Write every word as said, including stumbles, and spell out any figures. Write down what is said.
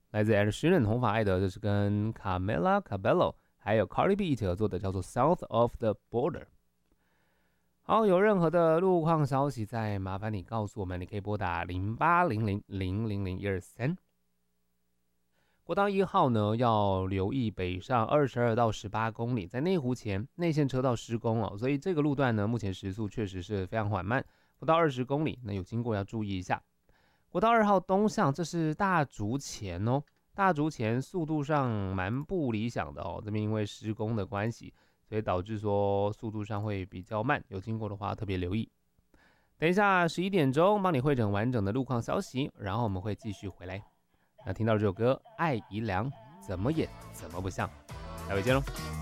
来自 Ed Sheeran 红发艾德，这是跟 Camila Cabello 还有 Cardi B 一起合作的，叫做 South of the Border。好，有任何的路况消息，再麻烦你告诉我们，你可以拨打零八零零零零零一二三。国道一号呢，要留意北上二十二到十八公里，在内湖前内线车道施工哦，所以这个路段呢，目前时速确实是非常缓慢，不到二十公里，那有经过要注意一下。国道二号东向，这是大竹前哦，大竹前速度上蛮不理想的哦，这边因为施工的关系。所以导致说速度上会比较慢，有经过的话特别留意。等一下十一点钟帮你汇整完整的路况消息，然后我们会继续回来。那听到这首歌《爱姨良》，怎么演怎么不像，待会见喽。